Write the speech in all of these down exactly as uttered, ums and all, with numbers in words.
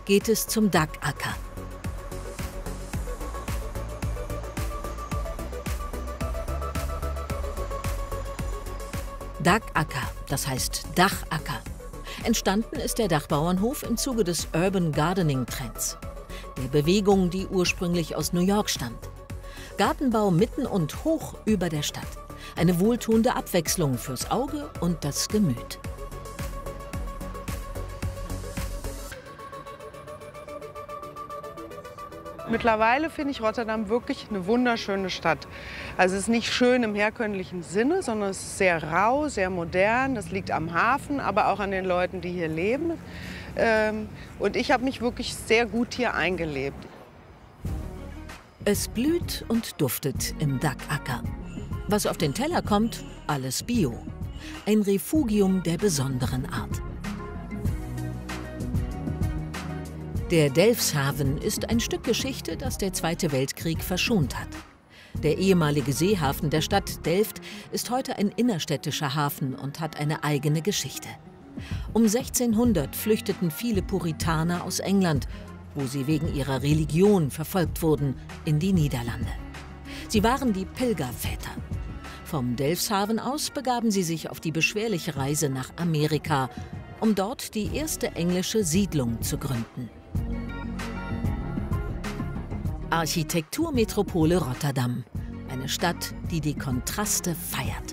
geht es zum Dackacker. Dackacker, das heißt Dachacker. Entstanden ist der Dachbauernhof im Zuge des Urban Gardening Trends, der Bewegung, die ursprünglich aus New York stammt. Gartenbau mitten und hoch über der Stadt. Eine wohltuende Abwechslung fürs Auge und das Gemüt. Mittlerweile finde ich Rotterdam wirklich eine wunderschöne Stadt. Also es ist nicht schön im herkömmlichen Sinne, sondern es ist sehr rau, sehr modern. Das liegt am Hafen, aber auch an den Leuten, die hier leben. Und ich habe mich wirklich sehr gut hier eingelebt. Es blüht und duftet im Dackacker. Was auf den Teller kommt, alles Bio. Ein Refugium der besonderen Art. Der Delfshaven ist ein Stück Geschichte, das der Zweite Weltkrieg verschont hat. Der ehemalige Seehafen der Stadt Delft ist heute ein innerstädtischer Hafen und hat eine eigene Geschichte. Um sechzehnhundert flüchteten viele Puritaner aus England, wo sie wegen ihrer Religion verfolgt wurden, in die Niederlande. Sie waren die Pilgerväter. Vom Delfshaven aus begaben sie sich auf die beschwerliche Reise nach Amerika, um dort die erste englische Siedlung zu gründen. Architekturmetropole Rotterdam. Eine Stadt, die die Kontraste feiert.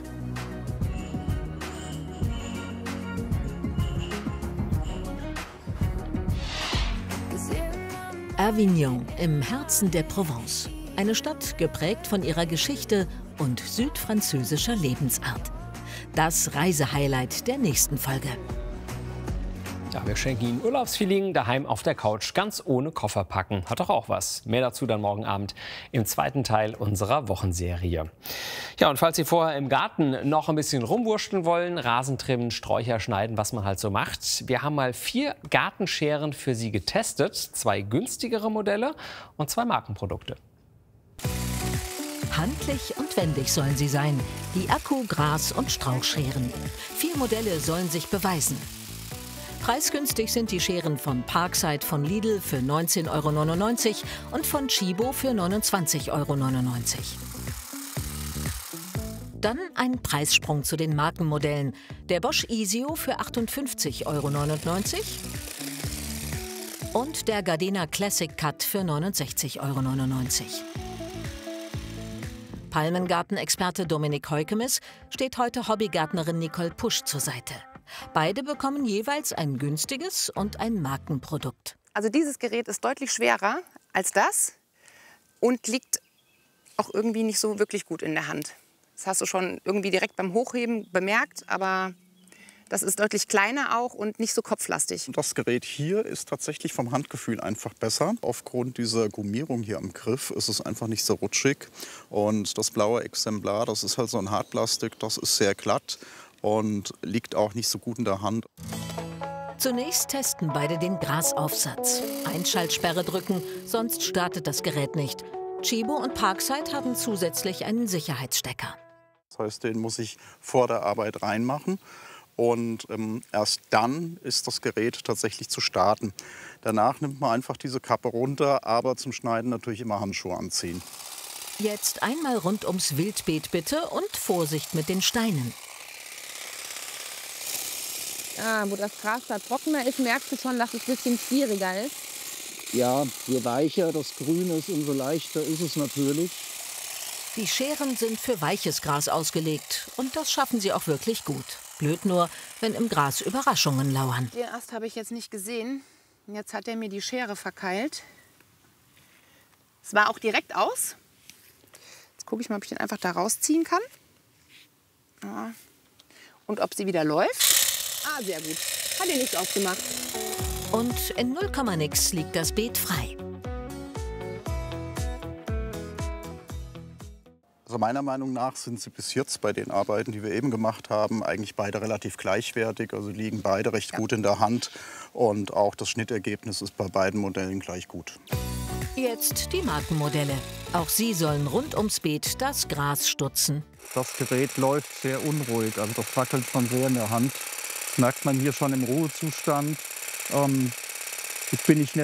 Avignon im Herzen der Provence. Eine Stadt geprägt von ihrer Geschichte und südfranzösischer Lebensart. Das Reisehighlight der nächsten Folge. Ja, wir schenken Ihnen Urlaubsfeeling daheim auf der Couch, ganz ohne Koffer packen. Hat doch auch was. Mehr dazu dann morgen Abend im zweiten Teil unserer Wochenserie. Ja, und falls Sie vorher im Garten noch ein bisschen rumwurschteln wollen, Rasen trimmen, Sträucher schneiden, was man halt so macht. Wir haben mal vier Gartenscheren für Sie getestet. Zwei günstigere Modelle und zwei Markenprodukte. Handlich und wendig sollen sie sein. Die Akku-, Gras- und Strauchscheren. Vier Modelle sollen sich beweisen. Preisgünstig sind die Scheren von Parkside von Lidl für neunzehn Euro neunundneunzig und von Tchibo für neunundzwanzig Euro neunundneunzig. Dann ein Preissprung zu den Markenmodellen. Der Bosch Isio für achtundfünfzig Euro neunundneunzig und der Gardena Classic Cut für neunundsechzig Euro neunundneunzig. Palmengartenexperte Dominik Heukemes steht heute Hobbygärtnerin Nicole Pusch zur Seite. Beide bekommen jeweils ein günstiges und ein Markenprodukt. Also dieses Gerät ist deutlich schwerer als das und liegt auch irgendwie nicht so wirklich gut in der Hand. Das hast du schon irgendwie direkt beim Hochheben bemerkt, aber das ist deutlich kleiner auch und nicht so kopflastig. Das Gerät hier ist tatsächlich vom Handgefühl einfach besser. Aufgrund dieser Gummierung hier am Griff ist es einfach nicht so rutschig. Und das blaue Exemplar, das ist halt so ein Hartplastik, das ist sehr glatt und liegt auch nicht so gut in der Hand. Zunächst testen beide den Grasaufsatz. Einschaltsperre drücken, sonst startet das Gerät nicht. Tchibo und Parkside haben zusätzlich einen Sicherheitsstecker. Das heißt, den muss ich vor der Arbeit reinmachen. Und ähm, erst dann ist das Gerät tatsächlich zu starten. Danach nimmt man einfach diese Kappe runter, aber zum Schneiden natürlich immer Handschuhe anziehen. Jetzt einmal rund ums Wildbeet bitte und Vorsicht mit den Steinen. Ah, wo das Gras da trockener ist, merkst du schon, dass es ein bisschen schwieriger ist. Ja, je weicher das Grün ist, umso leichter ist es natürlich. Die Scheren sind für weiches Gras ausgelegt und das schaffen sie auch wirklich gut. Blöd nur, wenn im Gras Überraschungen lauern. Den Ast habe ich jetzt nicht gesehen. Jetzt hat er mir die Schere verkeilt. Es war auch direkt aus. Jetzt gucke ich mal, ob ich den einfach da rausziehen kann. Ja. Und ob sie wieder läuft. Ah, sehr gut. Hat er nichts aufgemacht. Und in null Komma nix liegt das Beet frei. Also meiner Meinung nach sind sie bis jetzt bei den Arbeiten, die wir eben gemacht haben, eigentlich beide relativ gleichwertig. Also liegen beide recht gut in der Hand und auch das Schnittergebnis ist bei beiden Modellen gleich gut. Jetzt die Markenmodelle. Auch sie sollen rund ums Beet das Gras stutzen. Das Gerät läuft sehr unruhig, also das wackelt schon sehr in der Hand. Das merkt man hier schon im Ruhezustand. Ähm, jetzt bin ich